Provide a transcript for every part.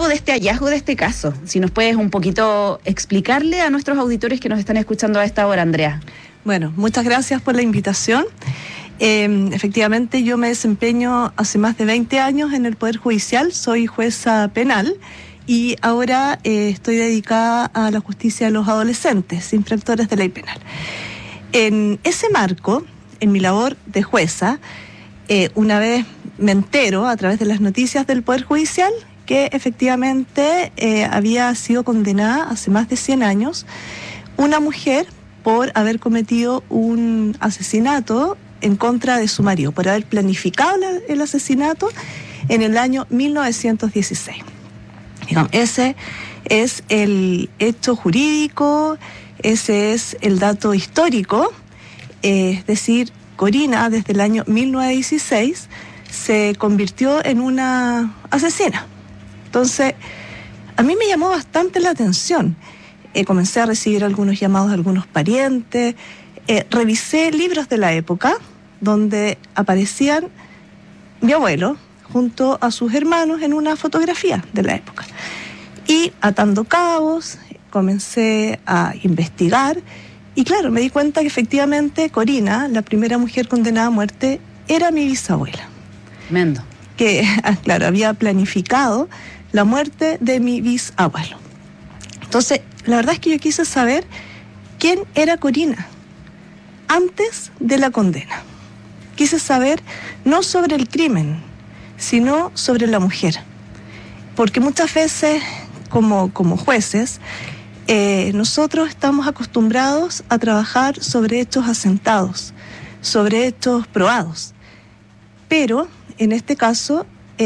de este hallazgo de este caso? Si nos puedes un poquito explicarle a nuestros auditores que nos están escuchando a esta hora, Andrea. Bueno, muchas gracias por la invitación. Efectivamente, yo me desempeño hace más de 20 años en el Poder Judicial, soy jueza penal y ahora estoy dedicada a la justicia de los adolescentes, infractores de ley penal. En ese marco, en mi labor de jueza, una vez me entero a través de las noticias del Poder Judicial que efectivamente había sido condenada hace más de 100 años una mujer por haber cometido un asesinato en contra de su marido, por haber planificado el asesinato en el año 1916. Digamos, ese es el hecho jurídico, ese es el dato histórico, es decir, Corina desde el año 1916 se convirtió en una asesina. Entonces, a mí me llamó bastante la atención. Comencé a recibir algunos llamados de algunos parientes, revisé libros de la época donde aparecían mi abuelo junto a sus hermanos en una fotografía de la época. Y atando cabos, comencé a investigar y claro, me di cuenta que efectivamente Corina, la primera mujer condenada a muerte, era mi bisabuela. Tremendo. Que, claro, había planificado la muerte de mi bisabuelo. Entonces, la verdad es que yo quise saber quién era Corina antes de la condena. Quise saber no sobre el crimen, sino sobre la mujer. Porque muchas veces, como jueces, nosotros estamos acostumbrados a trabajar sobre hechos asentados, sobre hechos probados. Pero, en este caso,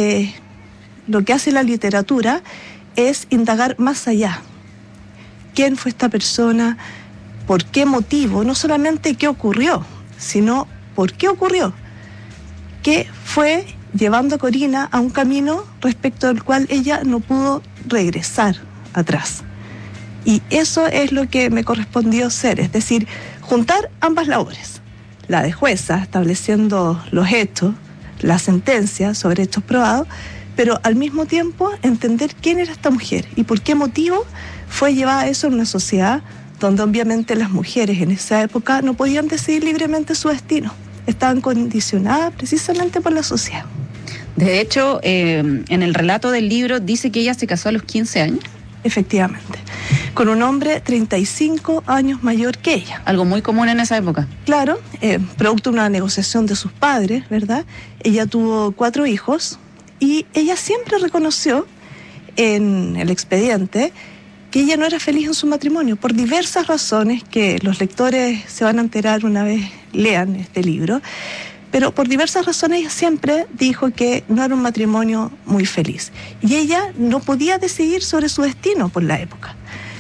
lo que hace la literatura es indagar más allá. ¿Quién fue esta persona? ¿Por qué motivo? No solamente qué ocurrió, sino por qué ocurrió. ¿Qué fue llevando a Corina a un camino respecto al cual ella no pudo regresar atrás? Y eso es lo que me correspondió hacer, es decir, juntar ambas labores. La de jueza, estableciendo los hechos, la sentencia sobre hechos probados, pero al mismo tiempo entender quién era esta mujer y por qué motivo fue llevada a eso en una sociedad donde obviamente las mujeres en esa época no podían decidir libremente su destino. Estaban condicionadas precisamente por la sociedad. De hecho, en el relato del libro dice que ella se casó a los 15 años. Efectivamente, con un hombre 35 años mayor que ella. Algo muy común en esa época. Claro, producto de una negociación de sus padres, ¿verdad? Ella tuvo 4 hijos y ella siempre reconoció en el expediente que ella no era feliz en su matrimonio por diversas razones que los lectores se van a enterar una vez lean este libro, pero por diversas razones ella siempre dijo que no era un matrimonio muy feliz y ella no podía decidir sobre su destino por la época.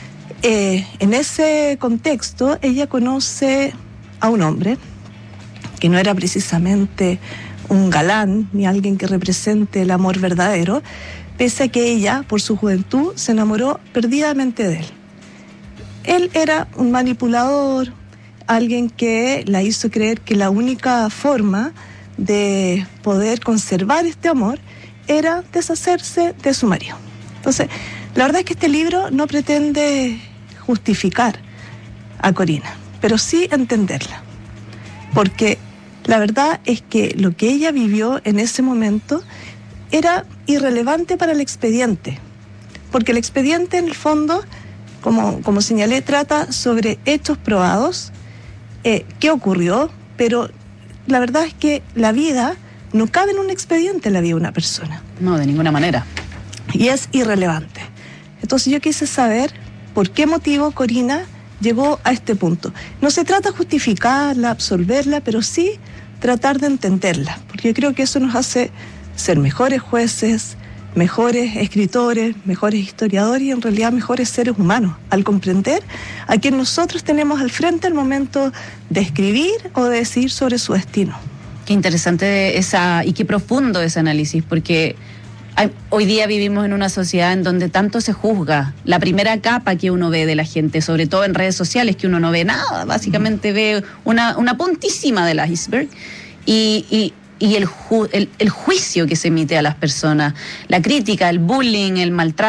En ese contexto ella conoce a un hombre que no era precisamente un galán ni alguien que represente el amor verdadero, pese a que ella, por su juventud, se enamoró perdidamente de él. Él era un manipulador, alguien que la hizo creer que la única forma de poder conservar este amor era deshacerse de su marido. Entonces, la verdad es que este libro no pretende justificar a Corina, pero sí entenderla. Porque la verdad es que lo que ella vivió en ese momento era irrelevante para el expediente, porque el expediente en el fondo, como señalé, trata sobre hechos probados, qué ocurrió, pero la verdad es que la vida no cabe en un expediente, la vida de una persona. No, de ninguna manera. Y es irrelevante. Entonces yo quise saber por qué motivo Corina llegó a este punto. No se trata de justificarla, absolverla, pero sí tratar de entenderla, porque yo creo que eso nos hace ser mejores jueces, mejores escritores, mejores historiadores y en realidad mejores seres humanos, al comprender a quien nosotros tenemos al frente al momento de escribir o de decidir sobre su destino. Qué interesante y qué profundo ese análisis, porque hoy día vivimos en una sociedad en donde tanto se juzga. La primera capa que uno ve de la gente, sobre todo en redes sociales, que uno no ve nada, básicamente ve una puntísima del iceberg, y el juicio que se emite a las personas, la crítica, el bullying, el maltrato.